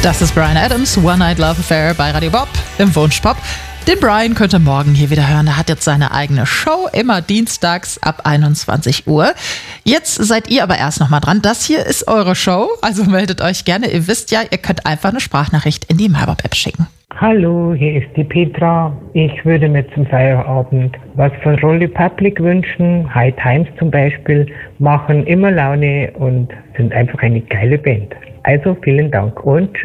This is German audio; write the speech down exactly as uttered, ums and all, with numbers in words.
Das ist Bryan Adams, One Night Love Affair bei Radio Bob im Wunschpop. Den Bryan könnt ihr morgen hier wieder hören. Er hat jetzt seine eigene Show, immer dienstags ab einundzwanzig Uhr. Jetzt seid ihr aber erst noch mal dran. Das hier ist eure Show, also meldet euch gerne. Ihr wisst ja, ihr könnt einfach eine Sprachnachricht in die MyBob-App schicken. Hallo, hier ist die Petra. Ich würde mir zum Feierabend was von Rolly Public wünschen. High Times zum Beispiel machen immer Laune und sind einfach eine geile Band. Also vielen Dank und tschüss.